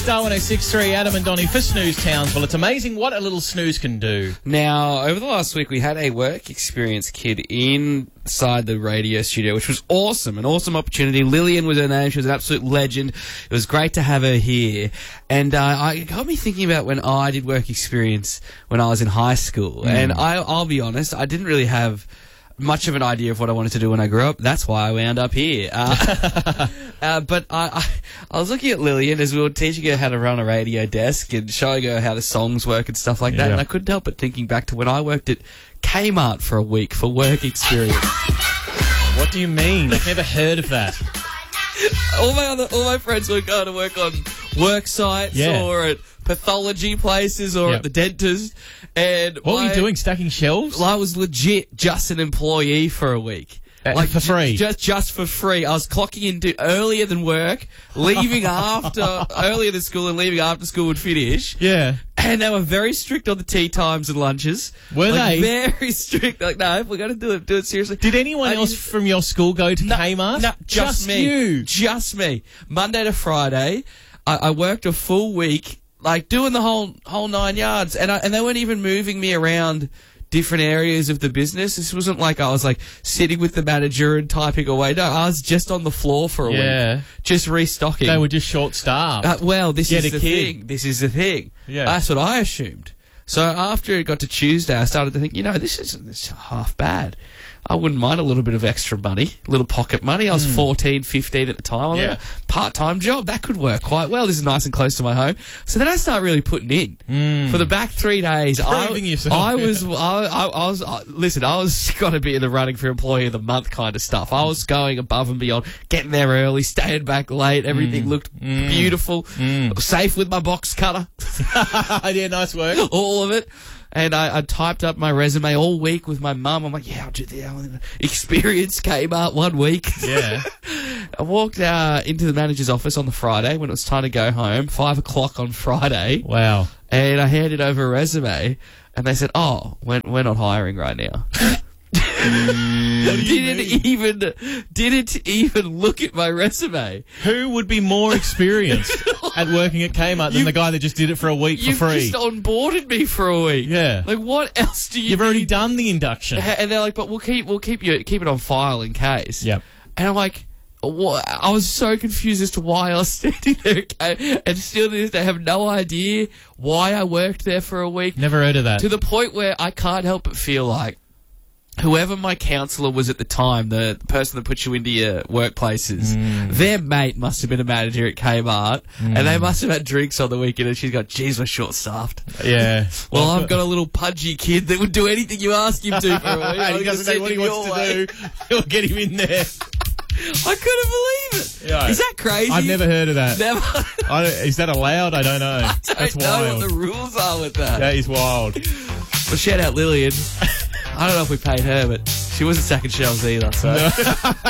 Star 106.3, Adam and Donnie for Snooze Townsville. It's amazing what a little snooze can do. Now, over the last week, we had a work experience kid inside the radio studio, which was awesome, an awesome opportunity. Lillian was her name. She was an absolute legend. It was great to have her here. And it got me thinking about when I did work experience when I was in high school. And I'll be honest, I didn't really have much of an idea of what I wanted to do when I grew up. That's why I wound up here. But I was looking at Lillian as we were teaching her how to run a radio desk and showing her how the songs work and stuff like that. And I couldn't help but thinking back to when I worked at Kmart for a week for work experience. What do you mean? I've never heard of that. All my friends were going to work on work sites or at pathology places or at the dentist. And what were you doing, stacking shelves? Well, I was legit just an employee for a week. For free? Just for free. I was clocking in earlier than work, leaving earlier than school and leaving after school would finish. Yeah. And they were very strict on the tea times and lunches. Were they? Very strict. Like, no, if we're going to do it seriously. Did anyone else from your school go to Kmart? No, just me. You. Just me. Monday to Friday, I worked a full week, like doing the whole 9 yards. And they weren't even moving me around different areas of the business. This wasn't like I was like sitting with the manager and typing away. No, I was just on the floor for a week, just restocking. They were just short-staffed. Well, this is the thing. This is the thing. Yeah. That's what I assumed. So after it got to Tuesday, I started to think, this isn't half bad. I wouldn't mind a little bit of extra money, a little pocket money. I was 14, 15 at the time. I part-time job, that could work quite well. This is nice and close to my home. So then I start really putting in. For the back 3 days, Proving yourself. I was got to be in the running for Employee of the Month kind of stuff. I was going above and beyond, getting there early, staying back late. Everything looked beautiful. Safe with my box cutter. Yeah, nice work. All of it. And I typed up my resume all week with my mum. I'm like, I'll do the experience Kmart 1 week. Yeah. I walked into the manager's office on the Friday when it was time to go home, 5 o'clock on Friday. Wow. And I handed over a resume, and they said, we're not hiring right now. Didn't even look at my resume. Who would be more experienced at working at Kmart than the guy that just did it for a week for free? You just onboarded me for a week. Yeah. Like, what else do you? You've already done the induction. And they're like, but we'll keep it on file in case. Yep. And I'm like, what? I was so confused as to why I was standing there, and still to this day have no idea why I worked there for a week. Never heard of that. To the point where I can't help but feel like whoever my counsellor was at the time, the person that puts you into your workplaces, their mate must have been a manager at Kmart, and they must have had drinks on the weekend, and she's got, geez, we're short-staffed. Yeah. Well, I've got a little pudgy kid that would do anything you ask him to for a week. He doesn't know what he wants to do. He'll get him in there. I couldn't believe it. Yeah. Is that crazy? I've never heard of that. Never. Is that allowed? I don't know. I don't know what the rules are with that. That is wild. Well, shout out Lillian. I don't know if we paid her, but she wasn't stacking shelves either. So. No.